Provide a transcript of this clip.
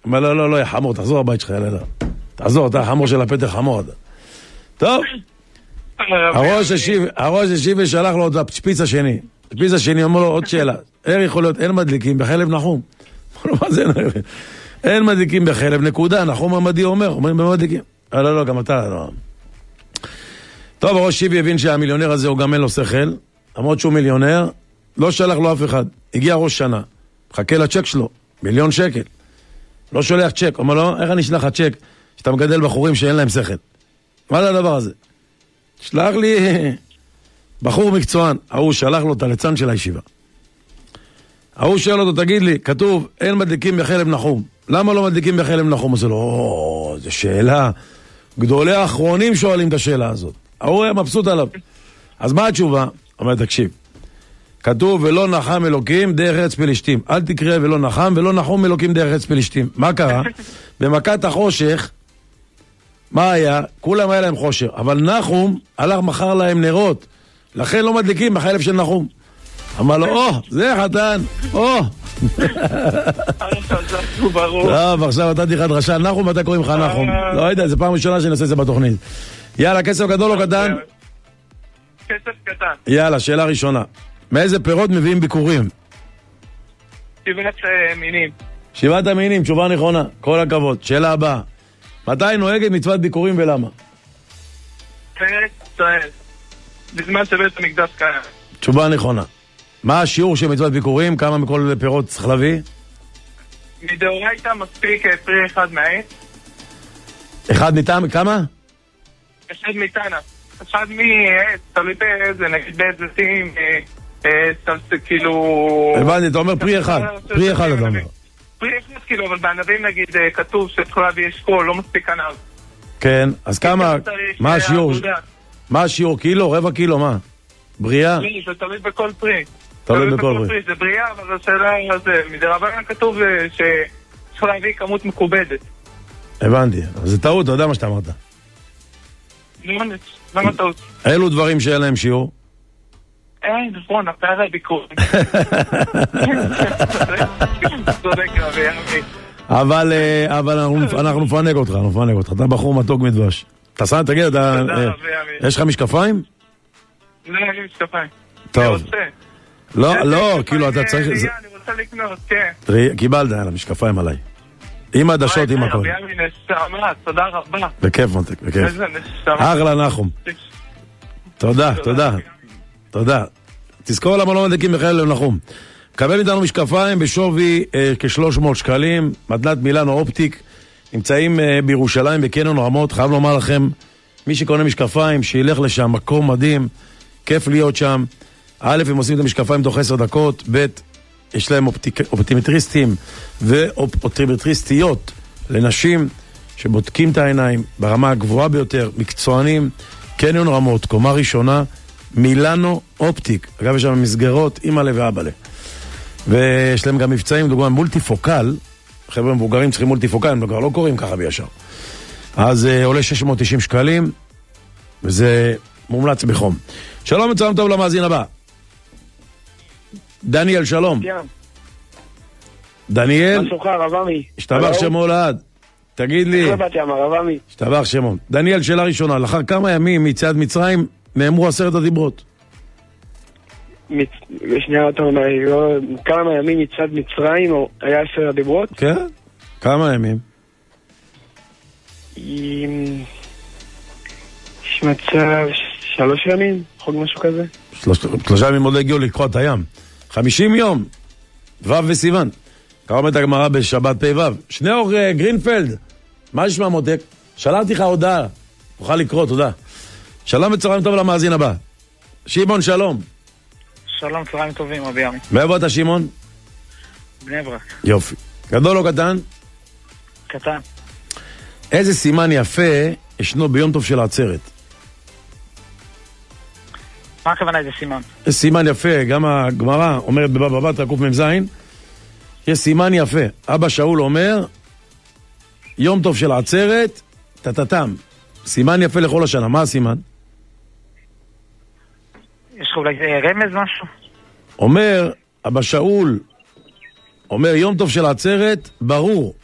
אומר, לא, לא, לא, חמור, תחזור הבית שלך, יאללה. תחזור, אתה החמור של הפתח חמור. טוב. הראש השיב ושלח לו את השפיץ השני. השפיץ השני אומר לו עוד שאלה. איך יכול להיות, אין מדליקים בחלב נחום? מה זה אין מדליקים בחלב, נקודה. נחום עמדי אומר במדליקים. לא, לא, גם אתה לא. טוב, הראש שיבי הבין שהמיליונר הזה הוא גם אין לו שכל. למרות שהוא מיליונר, לא שלח לו אף אחד. הגיע ראש שנה. חכה לצ'ק שלו, 1,000,000 שקל. לא שולח צ'ק. אומר לו, איך אני אשלח לך צ'ק שאתה מגדל בחורים שאין להם שכל? מה זה הדבר הזה? שלח לי בחור מקצוען. ההוא שלח לו את הליצן של הישיבה. ההוא שואל אותו, תגיד לי, כתוב, אין מדליקים בחלב נחום. למה לא מדליקים בחלב נחום? אז לא, זו שאלה. גדולי האחרונים שואלים את השאלה הזאת. ההוא היה מבסוט עליו. אז מה התשובה? אומר, תקשיב. כתוב, ולא נחם אלוקים דרך ארץ פלישתים. אל תקרא ולא נחם, ולא נחום אלוקים דרך ארץ פלישתים. מה קרה? במכת החושך, מה היה? כולם היה להם חושר. אבל נחום הלך מחר להם נרות. לכן לא מדליקים בחלב של נחום. אמר לו, זה חתן, טוב, עכשיו אתה תיחד רשע, נחום, אתה קוראים לך נחום. לא יודע, זה פעם ראשונה שאני עושה את זה בתוכנית. יאללה, כסף גדול או קטן? כסף קטן. יאללה, שאלה ראשונה. מאיזה פירות מביאים ביקורים? 7 מינים. 7 המינים, תשובה נכונה, כל הכבוד. שאלה הבאה. מתי נוהגת מצוות ביקורים ולמה? פרק ישראל. בזמן שבית המקדש קיים. תשובה נכונה. מה השיעור של מצוות ביקורים? כמה מכל פירות צריך להביא? מדאורייתא מספיק פרי אחד מהעץ. אחד מטעם, כמה? אחד מתנא. אחד מעץ, תלוי באיזה, נגיד באיזה זיתים, כאילו... הבנתי, אתה אומר פרי אחד. פרי אחד אתה אומר. פרי אחד כאילו, אבל בענבים נגיד כתוב שצריך להביא אשכול, לא מספיק ענב. כן, אז כמה, מה השיעור? מה השיעור? קילו, רבע קילו, מה? בריאה? לא, זה תלוי בכל פרי. תלוי בכל פרי. זה בריאה, אבל השאלה זה, מדרבנן כתוב שצריך להביא כמות מקובדת. הבנתי, אז זה טעות, אתה יודע מה שאתה אמרת. למה טעות? אילו דברים שאין להם שיעור? נכון, הפערי ביקור. צודק רבי, ימי. אבל אנחנו נפנק אותך, אתה בחור מתוק מדבש. תגיד, יש לך משקפיים? לא, אין לי משקפיים. טוב. לא, כאילו אתה צריך... אני רוצה לקנות, כן. קיבלת, יאללה, משקפיים עליי. עם עדשות, עם הכל. רבי ימי נשמה, תודה רבה. בכיף מותק, בכיף. איזה נשמה. אחלה נחום. תודה. תזכור למה לא מדליקים בחלב נחום. קבל איתנו משקפיים בשווי כ-300 שקלים, מתנת מילאנו אופטיק, נמצאים בירושלים בקניון רמות. חייב לומר לכם, מי שקונה משקפיים שילך לשם, מקום מדהים, כיף להיות שם. א', הם עושים את המשקפיים תוך 10 דקות, ב', יש להם אופטימטריסטים ואופטימטריסטיות לנשים שבודקים את העיניים ברמה הגבוהה ביותר, מקצוענים. קניון רמות, קומה ראשונה, מילאנו אופטיק. אגב, יש שם מסגרות אימא'לה ואבא'לה. ויש להם גם מבצעים, דוגמה מולטיפוקל. חבר'ה מבוגרים צריכים מולטיפוקל, הם לא קוראים ככה בישר. אז עולה 690 שקלים, וזה מומלץ בחום. שלום וצלם טוב למאזין הבא. דניאל, שלום. דניאל. מה שלומך, רב עמי? השתבח שמו לעד. תגיד לי. איך באתי, רב עמי? השתבח שמו. דניאל, שאלה ראשונה. לאחר כמה ימים מיציאת מצרים נאמרו 10 הדיברות? שנייה, אתה אומר, כמה ימים מצד מצרים היה 10 הדיברות? כן, כמה ימים? יש מצב 3 ימים, חוג משהו כזה. 3 ימים עוד לא הגיעו לקרוא את הים. 50 יום, ו' וסיוון. קרא אומרת הגמרא בשבת פ' ו'. שניאור גרינפלד, מה נשמע מותק? שלחתי לך הודעה, תוכל לקרוא, תודה. שלום וצהריים טוב למאזין הבא. שמעון, שלום. שלום, צהריים טובים, רבי ימי. מאיפה אתה, שמעון? בני ברק. יופי. גדול או קטן? קטן. איזה סימן יפה ישנו ביום טוב של העצרת? מה הכוונה איזה סימן? יש סימן יפה, גם הגמרא אומרת בבבא בתרא קמ"ז, יש סימן יפה. אבא שאול אומר, יום טוב של העצרת, תתתם. סימן יפה לכל השנה. מה הסימן? יש לך אולי רמז משהו? אומר, אבא שאול, אומר, יום טוב של העצרת, ברור.